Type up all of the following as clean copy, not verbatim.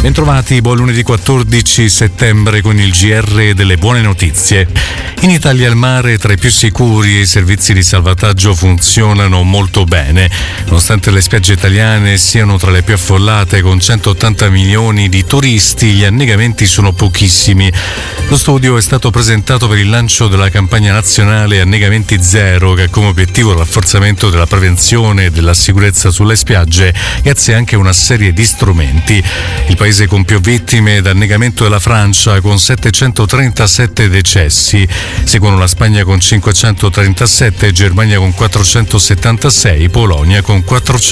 Bentrovati, buon lunedì 14 settembre con il GR delle buone notizie. In Italia il mare è tra i più sicuri e i servizi di salvataggio funzionano molto bene. Nonostante le spiagge italiane siano tra le più affollate con 180 milioni di turisti, gli annegamenti sono pochissimi. Lo studio è stato presentato per il lancio della campagna nazionale Annegamenti Zero, che ha come obiettivo il rafforzamento della prevenzione e della sicurezza sulle spiagge grazie anche a una serie di strumenti. Il paese con più vittime d'annegamento è la Francia, con 737 decessi. Seguono la Spagna con 537, Germania con 476, Polonia con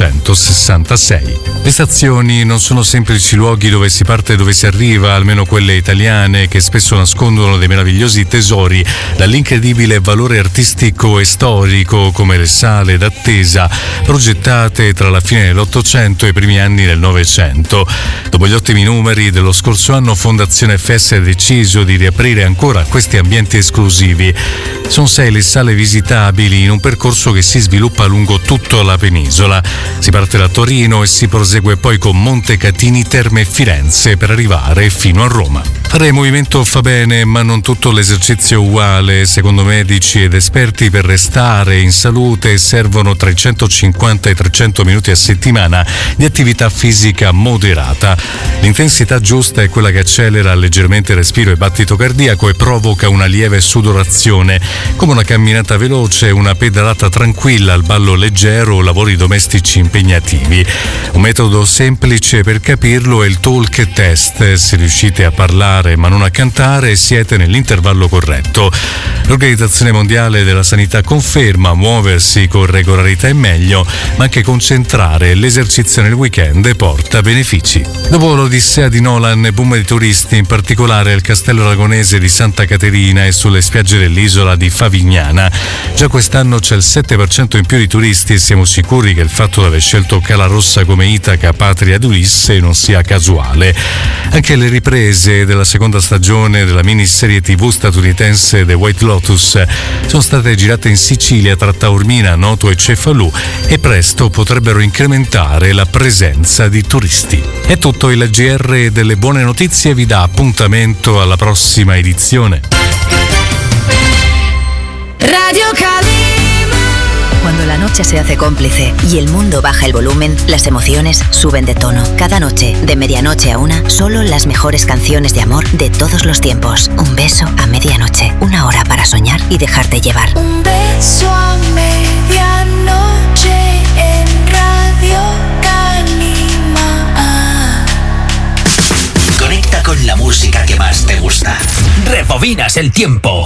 466. Le stazioni non sono semplici luoghi dove si parte e dove si arriva, almeno quelle italiane, che spesso nascondono dei meravigliosi tesori dall'incredibile valore artistico e storico, come le sale d'attesa progettate tra la fine dell'Ottocento e i primi anni del Novecento. Dopo gli ottimi numeri dello scorso anno, Fondazione FS ha deciso di riaprire ancora questi ambienti esclusivi. Sono 6 le sale visitabili in un percorso che si sviluppa lungo tutta la penisola. Si parte da Torino e si prosegue poi con Montecatini, Terme e Firenze per arrivare fino a Roma. Fare movimento fa bene, ma non tutto l'esercizio è uguale. Secondo medici ed esperti, per restare in salute servono tra i 150 e i 300 minuti a settimana di attività fisica moderata. L'intensità giusta è quella che accelera leggermente il respiro e battito cardiaco e provoca una lieve sudorazione, come una camminata veloce, una pedalata tranquilla, il ballo leggero o lavori domestici impegnativi. Un metodo semplice per capirlo è il talk test. Se riuscite a parlare ma non a cantare, siete nell'intervallo corretto. L'Organizzazione Mondiale della Sanità conferma: muoversi con regolarità è meglio, ma anche concentrare l'esercizio nel weekend porta benefici. Dopo l'odissea di Nolan, boom di turisti, in particolare al castello aragonese di Santa Caterina e sulle spiagge dell'isola di Favignana. Già quest'anno c'è il 7% in più di turisti e siamo sicuri che il fatto di aver scelto Cala Rossa come Itaca, patria di Ulisse, non sia casuale. Anche le riprese della seconda stagione della miniserie TV statunitense The White Lotus sono state girate in Sicilia, tra Taormina, Noto e Cefalù, e presto potrebbero incrementare la presenza di turisti. È tutto. Il GR delle buone notizie vi dà appuntamento alla prossima edizione. Radio Calima. Cuando la noche se hace cómplice y el mundo baja el volumen, las emociones suben de tono. Cada noche, de medianoche a 1, solo las mejores canciones de amor de todos los tiempos. Un beso a medianoche, una hora para soñar y dejarte llevar. Un beso a medianoche en Radio Calima. Conecta con la música que más te gusta. Rebobinas el tiempo.